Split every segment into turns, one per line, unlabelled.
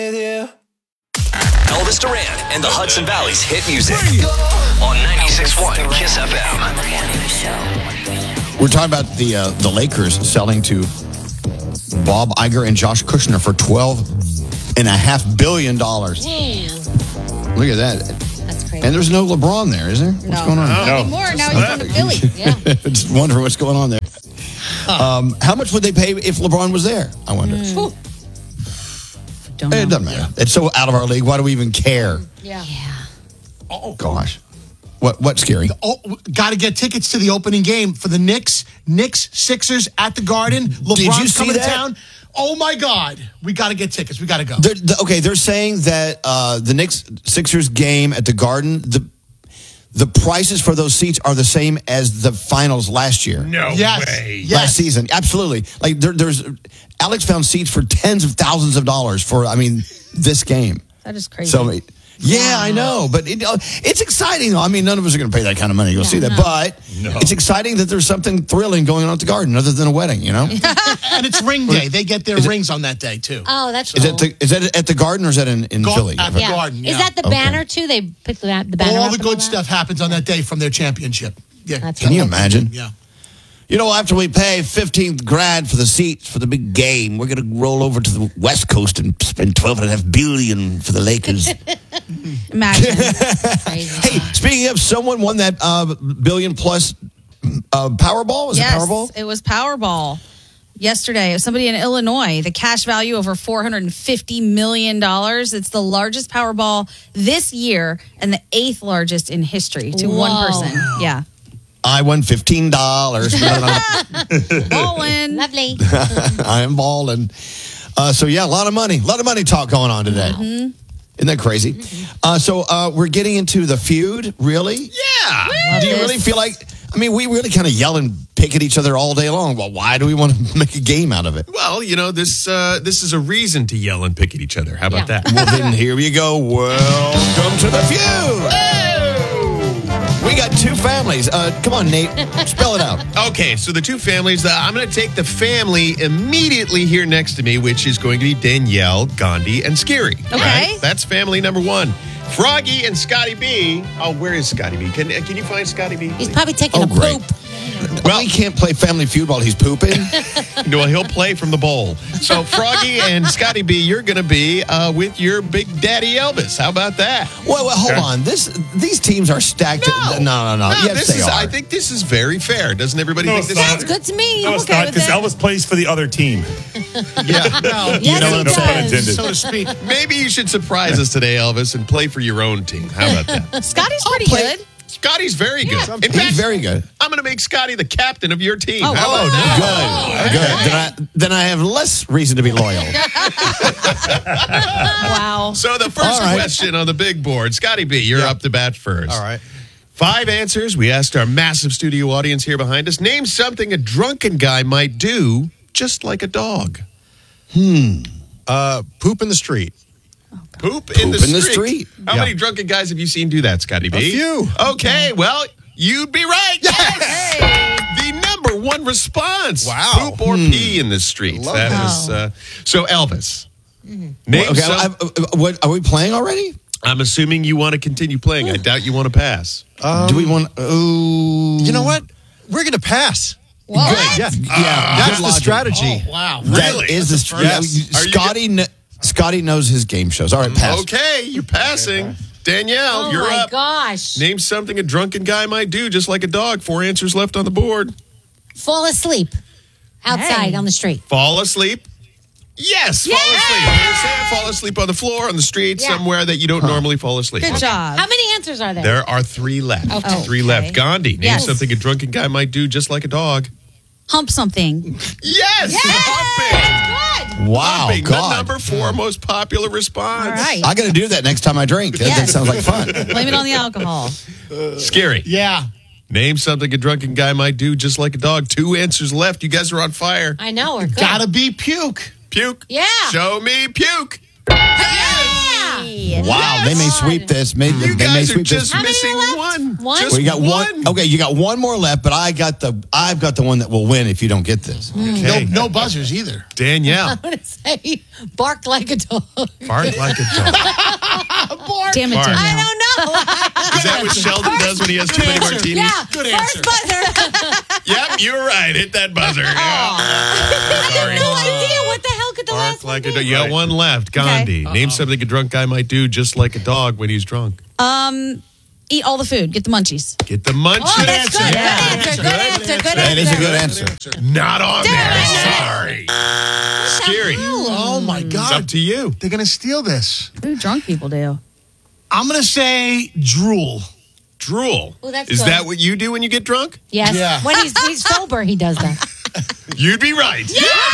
Elvis Duran and the Hudson Valley's hit music on 96.1 KISS FM.
We're talking about the Lakers selling to Bob Iger and Josh Kushner for $12.5 billion. Look at that.
That's crazy.
And there's no LeBron there, is there? What's going on?
Not anymore. Now he's on the Philly. Yeah.
Just wonder what's going on there. How much would they pay if LeBron was there? I wonder.
Don't know.
It doesn't matter. It's so out of our league. Why do we even care?
Yeah.
Oh, gosh. What's scary?
Got to get tickets to the opening game for the Knicks, Sixers at the Garden. LeBron's
Did you see
coming to
that?
town. Oh, my God. We got to get tickets. We got to go.
They're saying that the Knicks-Sixers game at the Garden, the prices for those seats are the same as the finals last year.
No way.
Yes.
Last season. Absolutely. Like, there's Alex found seats for tens of thousands of dollars for, this game.
That is crazy.
So, yeah, I know. But it's exciting, though. I mean, none of us are going to pay that kind of money to go see that. But it's exciting that there's something thrilling going on at the Garden other than a wedding, you know?
And it's ring day. They get their rings on that day, too.
Oh, that's
Is
cool.
that at the Garden or is that in Philly?
At the Garden,
Is that the banner, too? They picked the banner
all
up
the
and
good
that?
stuff happens on that day from their championship. Yeah.
That's
Can you
cool.
imagine?
Yeah.
You know, after we pay $15,000 for the seats for the big game, we're going to roll over to the West Coast and spend $12.5 billion for the Lakers.
Imagine.
Crazy.
Hey, speaking of, someone won that billion plus Powerball. Was it Powerball?
It was Powerball. Yesterday, it was somebody in Illinois. The cash value over $450 million. It's the largest Powerball this year and the 8th largest in history to one person. Yeah.
I won $15.
Ballin'.
Lovely.
I am balling. So yeah, a lot of money talk going on today. Isn't that crazy? So we're getting into the feud, really?
Yeah.
Do you really feel like, we really kind of yell and pick at each other all day long. Well, why do we want to make a game out of it?
Well, this is a reason to yell and pick at each other. How about that?
Well, then here you go. Welcome to the feud. We got two families. Come on, Nate. Spell it out.
Okay, so the two families, I'm going to take the family immediately here next to me, which is going to be Danielle, Gandhi, and Scary.
Okay.
Right? That's family number one. Froggy and Scotty B. Oh, where is Scotty B? Can you find Scotty B?
He's probably taking a
great.
poop.
Well, he can't play Family Feud while he's pooping.
No, he'll play from the bowl. So Froggy and Scotty B, you're going to be with your big daddy Elvis. How about that?
Well, hold on. These teams are stacked. No. Yes, they are.
I think this is very fair. Doesn't everybody think this
Sounds
is
good to me.
No,
I'm
it's
okay
not,
with
because
it.
Elvis plays for the other team.
Yeah.
Yes,
No pun
he
intended.
does.
So to speak.
Maybe you should surprise us today, Elvis, and play for your own team. How about that?
Scotty's pretty
play-
good.
Scotty's very good. In
He's
fact,
very good.
I'm going to make Scotty the captain of your team.
Oh,
How about that?
Good. Then I have less reason to be loyal.
Wow.
So the first
All right.
question on the big board, Scotty B, you're up to bat first.
All right.
5 answers. We asked our massive studio audience here behind us. Name something a drunken guy might do just like a dog.
Poop in the street.
Poop in the
in the
street.
street.
How many drunken guys have you seen do that, Scotty B?
A few.
Okay, well, you'd be right. Yes! The number one response.
Wow.
Poop or pee in the street.
Love
That
that.
is, so Elvis. Name
Okay,
some-
what, are we playing already?
I'm assuming you want to continue playing. I doubt you want to pass.
Do we want?
You know what? We're going to pass.
What?
Yeah.
Yeah,
That's
good
the
logic.
strategy.
Wow.
Really?
That is the
Yes.
Are you
Scotty knows his game shows. All right, pass.
Okay, you're passing. Danielle,
Oh
you're
my
up.
gosh.
Name something a drunken guy might do just like a dog. 4 answers left on the board.
Fall asleep outside
Hey.
on the street.
Fall asleep. Yes, fall asleep. I'm gonna say fall asleep on the floor, on the street,
Yeah.
somewhere that you don't normally fall asleep.
Good job.
How many answers are there?
There are 3 left.
Okay.
3 left. Gandhi, name
Yes.
something a drunken guy might do just like a dog.
Hump something.
Yes! Humping!
Wow,
Humping, the
God.
number 4 most popular response.
All right.
I got to do that next time I drink. That
Yes.
sounds like fun.
Blame it on the alcohol.
Scary.
Yeah.
Name something a drunken guy might do just like a dog. 2 answers left. You guys are on fire.
I know, we're good.
Gotta be puke.
Puke.
Yeah.
Show me puke.
Yeah.
Wow, They may sweep this.
You
They may
guys are
sweep this.
just missing one.
One?
Just
Well, you got
one.
one. Okay, you got one more left, but I've got the one that will win if you don't get this.
Okay.
No buzzers either.
Danielle,
I'm going to say bark like a dog.
bark like a dog.
Damn it,
Bark.
Danielle.
I don't know.
Is that what Sheldon does when he has too many
answer.
martinis?
Yeah,
Good
first
answer.
buzzer.
Yep, you're right. Hit that buzzer. Yeah.
I have no idea what the hell could the
Bark
last
like
one
a dog.
be.
You got one left. Gandhi. Name something a drunk guy might do just like a dog when he's drunk.
Eat all the food. Get the munchies.
Get the munchies.
Oh, that's good.
Yeah.
Good answer. Good answer. Good
That is a
answer.
good answer.
Not on there. Sorry. Scary.
Oh my
It's up
God.
to you.
They're gonna steal this.
What do drunk people do?
I'm gonna say drool.
Drool.
Oh, that's
Is
good.
that what you do when you get drunk?
Yes.
Yeah.
When he's sober, he does that.
You'd be right.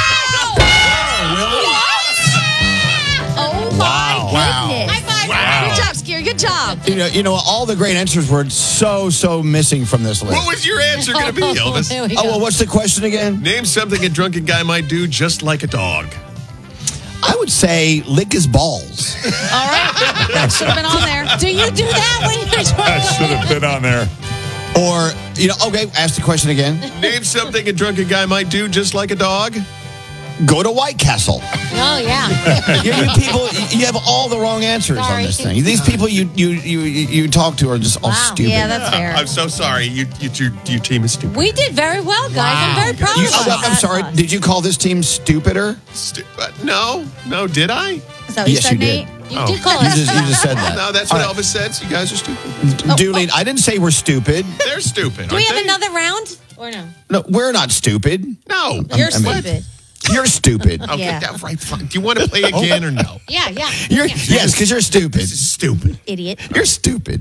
Oh my goodness. High five.
Wow.
Good job, Scary. Good job.
You know, all the great answers were so missing from this list.
What was your answer going to be, Elvis?
There we
Oh,
go.
well, what's the question again?
Name something a drunken guy might do just like a dog.
I would say lick his balls.
All right. That should have been on there.
Do you do that when you're drunk?
been on there.
Or, okay, ask the question again.
Name something a drunken guy might do just like a dog.
Go to White Castle.
Oh, yeah.
You people, you have all the wrong answers
Sorry.
on this thing. These people you talk to are just all
Wow.
stupid.
Yeah, that's fair.
I'm so sorry. Your team is stupid.
We did very well, guys. I'm very proud of us.
I'm sorry. Did you call this team stupider?
No, did I?
Is that what you
Yes,
said,
you did.
Nate?
You did call
You
us.
just said that.
No, that's
All
what
right.
Elvis said. So you guys are stupid.
Dooley, I didn't say we're stupid.
They're stupid.
Do we
aren't
have
they?
another round or no?
No, we're not stupid.
No.
You're
I mean-
stupid.
You're stupid.
Okay,
Yeah.
that right. Fine. Do you want to play again or no?
Yeah, yeah.
Yes, because you're stupid.
This is stupid.
Idiot.
You're stupid.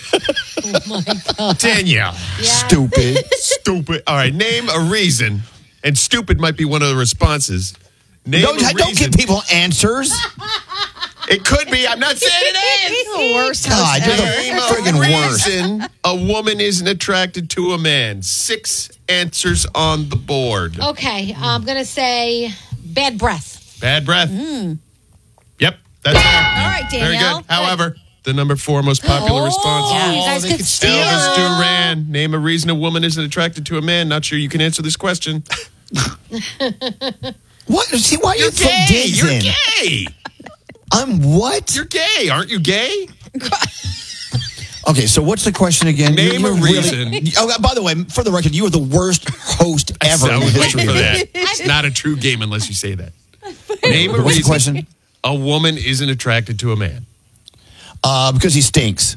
Danielle.
Stupid.
Stupid. All right, name a reason, and stupid might be one of the responses. Name a
Don't
reason.
give people answers.
It could be. I'm not saying it is.
The worst
God,
host
you're the
ever.
Name a
friggin' worst.
reason a woman isn't attracted to a man. 6 answers on the board.
Okay, I'm going to say bad breath.
Bad breath. Yep, that's
All right,
very
Danielle.
good. However, the number 4 most popular response.
Oh, you guys
they
could
could
steal.
Elvis Duran. Name a reason a woman isn't attracted to a man. Not sure you can answer this question.
What? See, why are you
You're
so
gay.
digs
You're
in?
gay.
I'm what?
You're gay. Aren't you gay?
Okay, so what's the question again?
Name a
Really-
reason.
Oh, by the way, for the record, you are the worst host ever
I
in the
was
history
waiting
of
for
this.
that. It's not a true game unless you say that. Name a
What's the
reason
question?
a woman isn't attracted to a man.
Because he stinks.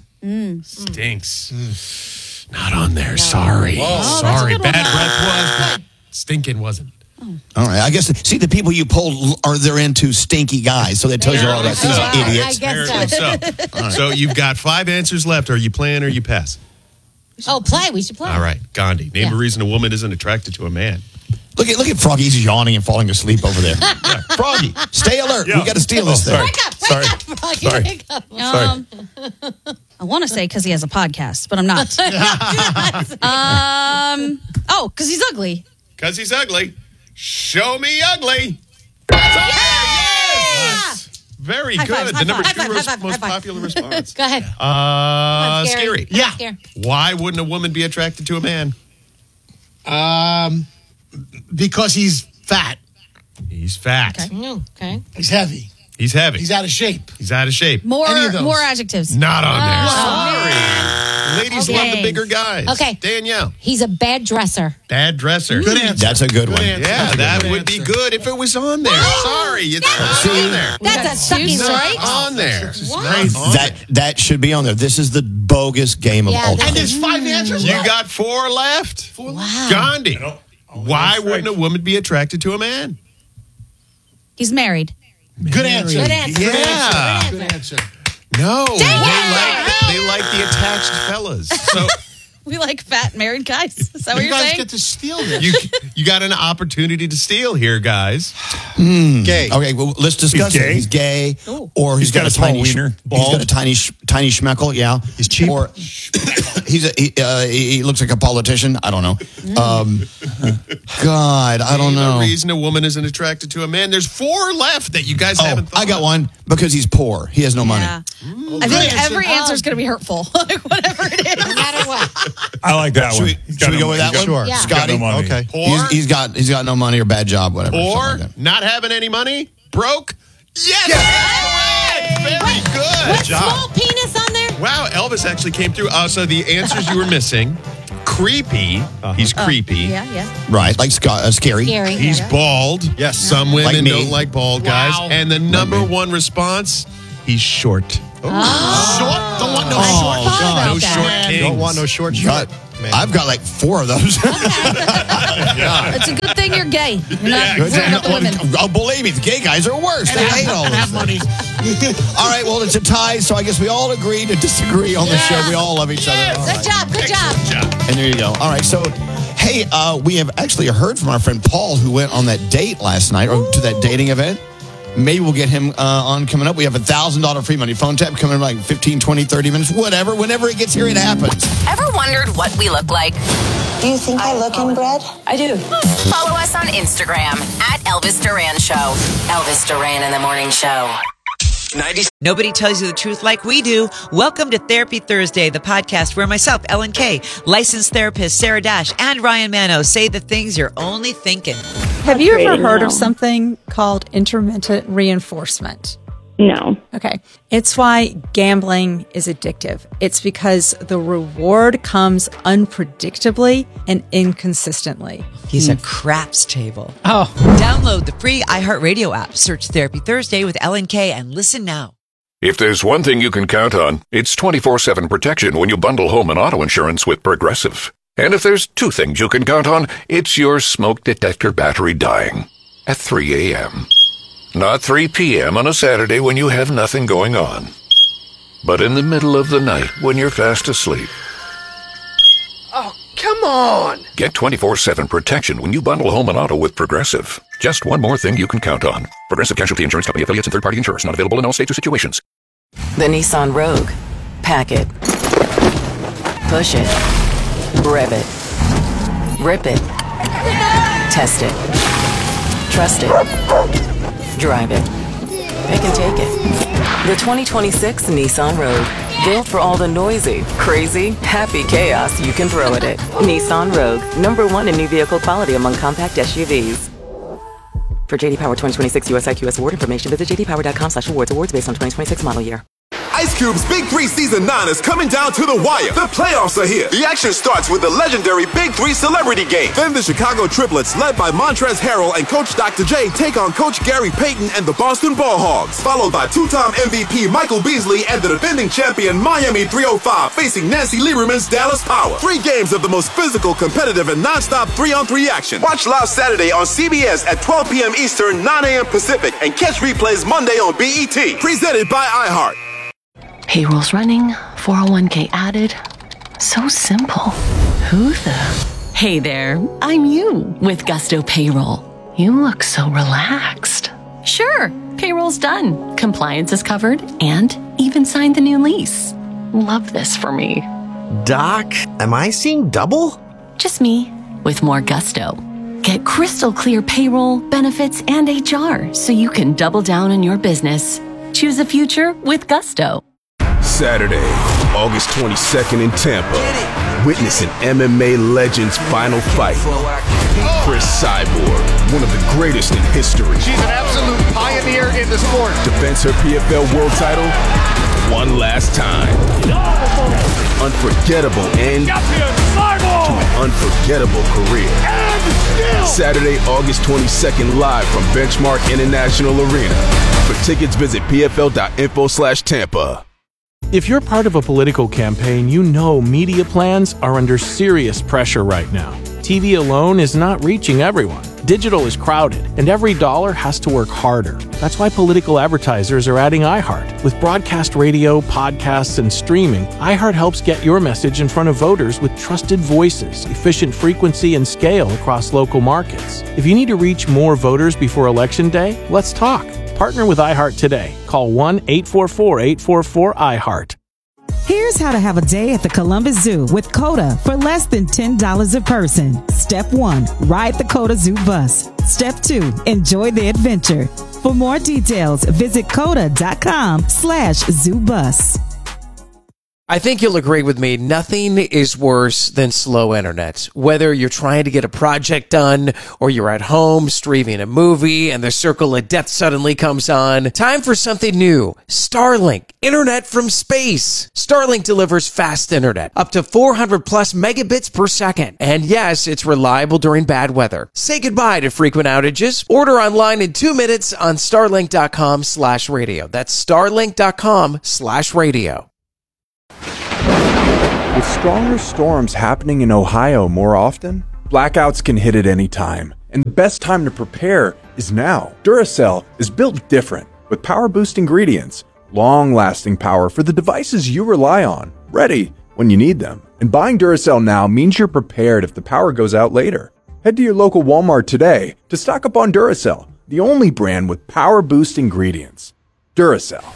Stinks. Not on there. Sorry.
that's a
Sorry.
good one.
Bad breath was, but stinking wasn't.
All right, I guess. See, the people you polled they're into stinky guys, so that tells you all about these
Wow,
idiots.
I guess
Apparently so. So you've got 5 answers left. Are you playing or you pass?
Oh, play. We should play.
All right, Gandhi. Name
Yeah.
a reason a woman isn't attracted to a man.
Look at Froggy. He's yawning and falling asleep over there. Froggy, stay alert.
Yeah.
We got to steal this thing.
Wake up.
Sorry.
Wake up, Froggy.
Sorry.
Wake up.
I want to say because he has a podcast, but I'm not. Because he's ugly.
Because he's ugly. Show me ugly. Yes! Very
High
good.
five,
The number
high
2
five, high five,
most
high five.
popular response.
Go ahead. Come on,
Scary.
Come on,
Yeah.
Scary.
Why wouldn't a woman be attracted to a man?
Because he's fat.
He's fat.
Okay.
He's heavy.
He's heavy.
He's out of shape.
He's out of shape.
More
Any of those.
adjectives.
Not on there.
Oh.
Sorry. Ladies
Okay.
love the bigger guys.
Okay.
Danielle.
He's a bad dresser.
Bad dresser.
Good answer.
That's a good one.
answer.
Yeah,
That's a
that
good
would be
answer.
good if it was on there. Sorry, it's not on there.
That's a sucky
Not
strike.
On there.
Crazy.
On there.
That should be on there. This is the bogus game of
Yeah,
ultimate.
And there's 5 answers
You
left.
got 4 left.
Wow.
Gandhi. Why wouldn't a woman be attracted to a man?
He's married.
Good answer.
Good answer.
Yeah.
Good answer.
No, they like the attached fellas. So
We like fat married guys. Is that what
You
you're
guys
saying?
get to steal this.
you got an opportunity to steal here, guys.
Gay.
Okay, well, let's discuss
He's
it.
gay?
He's gay, or he's
got
got
a
a
small
tiny
wiener,
He's
bald.
got a tiny schmeckle. Yeah,
He's cheap.
Or He looks like a politician. I don't know. God, I don't know.
The reason a woman isn't attracted to a man. There's 4 left that you guys haven't thought
I got
of.
one. Because he's poor. He has no money.
Yeah. I feel like every answer is going to be hurtful. Like, whatever it is.
No matter what.
I like that one.
Should we go with that one?
Sure.
Yeah.
Scotty?
Got no money.
Okay.
Poor,
He's got no money or bad job, whatever.
or
something like that.
not having any money, broke. Yes! Very good.
What small penis on there?
Wow, Elvis actually came through. So the answers you were missing. Creepy. He's creepy.
Yeah.
Right, like scary.
Scary.
He's bald.
Yes.
Some women
Like me.
don't like bald guys.
Wow.
And the number one response, he's short.
Short? Don't want no
Oh,
short.
God.
No short kings.
Don't want no short
God,
man.
I've got like 4 of those.
It's a good thing you're gay. You're not
Good.
worried about the women.
Oh, believe me, the gay guys are worse. They hate all this.
Have money.
All right, well, it's a tie, so I guess we all agree to disagree on the show. We all love each other. All
Good
right.
job. Good job.
And there you go. All right, so, hey, we have actually heard from our friend Paul who went on that date last night, or to that dating event. Maybe we'll get him on coming up. We have a $1,000 free money phone tap coming in like 15, 20, 30 minutes, whatever. Whenever it gets here, it happens.
Ever wondered what we look like?
Do you think I look inbred?
I do. Follow us on Instagram at Elvis Duran Show. Elvis Duran in the Morning Show.
90.
Nobody tells you the truth like we do. Welcome to Therapy Thursday, the podcast where myself, Ellen Kay, licensed therapist Sarah Dash, and Ryan Mano say the things you're only thinking.
Have you ever heard of something called intermittent reinforcement?
No.
Okay. It's why gambling is addictive. It's because the reward comes unpredictably and inconsistently.
He's a craps table.
Oh.
Download the free iHeartRadio app. Search Therapy Thursday with Ellen Kay and listen now.
If there's one thing you can count on, it's 24/7 protection when you bundle home and auto insurance with Progressive. And if there's 2 things you can count on, it's your smoke detector battery dying at 3 a.m. Not 3 p.m. on a Saturday when you have nothing going on, but in the middle of the night when you're fast asleep.
Oh, come on!
Get 24/7 protection when you bundle home and auto with Progressive. Just one more thing you can count on. Progressive Casualty Insurance Company affiliates and third-party insurers. Not available in all states or situations.
The Nissan Rogue. Pack it. Push it. Rev it. Rip it. Test it. Trust it. Drive it. Pick and take it. The 2026 Nissan Rogue. Built for all the noisy, crazy, happy chaos you can throw at it. Nissan Rogue. #1 in new vehicle quality among compact SUVs. For JD Power 2026 US IQS award information, visit jdpower.com/awards. Awards based on 2026 model year.
Ice Cube's Big 3 Season 9 is coming down to the wire. The playoffs are here. The action starts with the legendary Big 3 Celebrity Game. Then the Chicago Triplets, led by Montrezl Harrell and Coach Dr. J, take on Coach Gary Payton and the Boston Ball Hogs. Followed by 2-time MVP Michael Beasley and the defending champion Miami 305 facing Nancy Lieberman's Dallas Power. 3 games of the most physical, competitive, and non-stop 3-on-3 action. Watch live Saturday on CBS at 12 p.m. Eastern, 9 a.m. Pacific, and catch replays Monday on BET. Presented by iHeart.
Payroll's running, 401k added. So simple. Who the? Hey there, I'm you with Gusto Payroll. You look so relaxed. Sure, payroll's done, compliance is covered, and even signed the new lease. Love this for me.
Doc, am I seeing double?
Just me, with more gusto. Get crystal clear payroll, benefits, and HR so you can double down on your business. Choose a future with Gusto.
Saturday, August 22nd in Tampa. Witness an MMA legend's final fight. Chris Cyborg, one of the greatest in history.
She's an absolute pioneer in the sport.
Defends her PFL world title one last time. Unforgettable end to an unforgettable career. Saturday, August 22nd, live from Benchmark International Arena. For tickets, visit pfl.info/Tampa.
If you're part of a political campaign, you know media plans are under serious pressure right now. TV alone is not reaching everyone. Digital is crowded, and every dollar has to work harder. That's why political advertisers are adding iHeart. With broadcast radio, podcasts, and streaming, iHeart helps get your message in front of voters with trusted voices, efficient frequency, and scale across local markets. If you need to reach more voters before Election Day, let's talk. Partner with iHeart today. Call 1-844-844-iHeart.
Here's how to have a day at the Columbus Zoo with CODA for less than $10 a person. Step 1, ride the CODA Zoo bus. Step 2, enjoy the adventure. For more details, visit coda.com/zoobus.
I think you'll agree with me, nothing is worse than slow internet. Whether you're trying to get a project done or you're at home streaming a movie and the circle of death suddenly comes on, time for something new. Starlink, internet from space. Starlink delivers fast internet, up to 400 plus megabits per second. And yes, it's reliable during bad weather. Say goodbye to frequent outages. Order online in 2 minutes on starlink.com/radio. That's starlink.com/radio.
With stronger storms happening in Ohio more often, blackouts can hit at any time. And the best time to prepare is now. Duracell is built different, with power-boost ingredients, long-lasting power for the devices you rely on, ready when you need them. And buying Duracell now means you're prepared if the power goes out later. Head to your local Walmart today to stock up on Duracell, the only brand with power-boost ingredients. Duracell.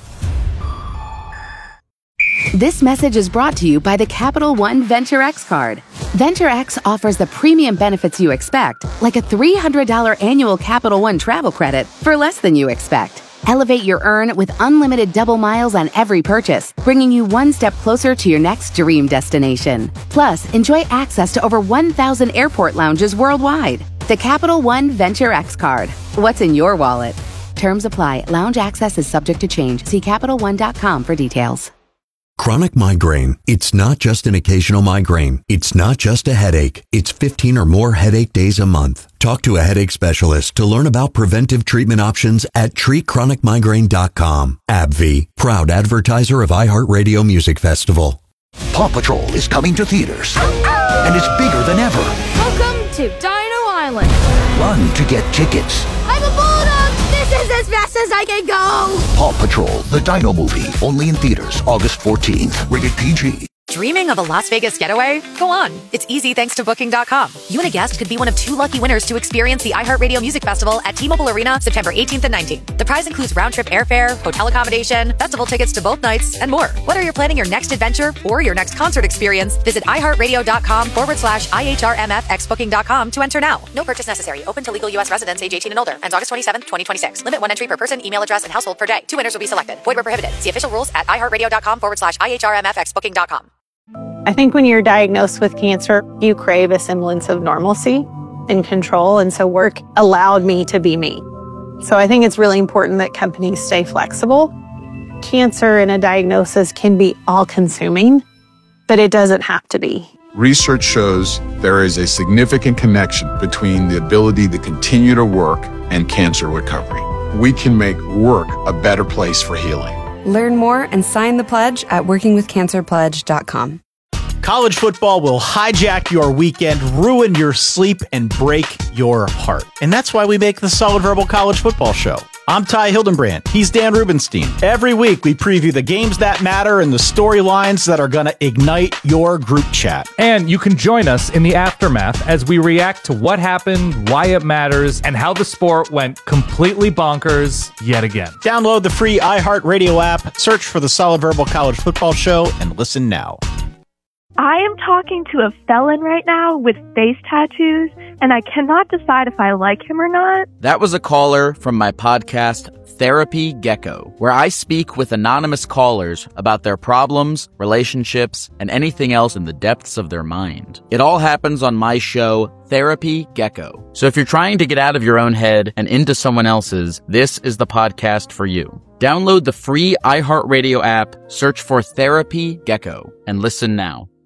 This message is brought to you by the Capital One Venture X card. Venture X offers the premium benefits you expect, like a $300 annual Capital One travel credit for less than you expect. Elevate your earn with unlimited double miles on every purchase, bringing you one step closer to your next dream destination. Plus, enjoy access to over 1,000 airport lounges worldwide. The Capital One Venture X card. What's in your wallet? Terms apply. Lounge access is subject to change. See CapitalOne.com for details.
Chronic migraine. It's not just an occasional migraine. It's not just a headache. It's 15 or more headache days a month. Talk to a headache specialist to learn about preventive treatment options at treatchronicmigraine.com. AbbVie, proud advertiser of iHeartRadio Music Festival.
Paw Patrol is coming to theaters, and it's bigger than ever.
Welcome to Dino Island.
Run to get tickets.
I'm a bulldog! This is as fast as I can go!
Paw Patrol, the Dino movie, only in theaters August 14th. Rated PG.
Dreaming of a Las Vegas getaway? Go on. It's easy thanks to Booking.com. You and a guest could be one of 2 lucky winners to experience the iHeartRadio Music Festival at T-Mobile Arena September 18th and 19th. The prize includes round-trip airfare, hotel accommodation, festival tickets to both nights, and more. Whether you're planning your next adventure or your next concert experience, visit iHeartRadio.com/IHRMFXBooking.com to enter now. No purchase necessary. Open to legal U.S. residents age 18 and older. Ends August 27th, 2026. Limit 1 entry per person, email address, and household per day. 2 winners will be selected. Void where prohibited. See official rules at iHeartRadio.com/IHRMFXBooking.com.
I think when you're diagnosed with cancer, you crave a semblance of normalcy and control. And so work allowed me to be me. So I think it's really important that companies stay flexible. Cancer and a diagnosis can be all-consuming, but it doesn't have to be.
Research shows there is a significant connection between the ability to continue to work and cancer recovery. We can make work a better place for healing.
Learn more and sign the pledge at workingwithcancerpledge.com.
College football will hijack your weekend, ruin your sleep, and break your heart. And that's why we make the Solid Verbal College Football Show. I'm Ty Hildenbrand. He's Dan Rubenstein. Every week, we preview the games that matter and the storylines that are going to ignite your group chat.
And you can join us in the aftermath as we react to what happened, why it matters, and how the sport went completely bonkers yet again.
Download the free iHeartRadio app, search for the Solid Verbal College Football Show, and listen now.
I am talking to a felon right now with face tattoos, and I cannot decide if I like him or not.
That was a caller from my podcast, Therapy Gecko, where I speak with anonymous callers about their problems, relationships, and anything else in the depths of their mind. It all happens on my show, Therapy Gecko. So if you're trying to get out of your own head and into someone else's, this is the podcast for you. Download the free iHeartRadio app, search for Therapy Gecko, and listen now.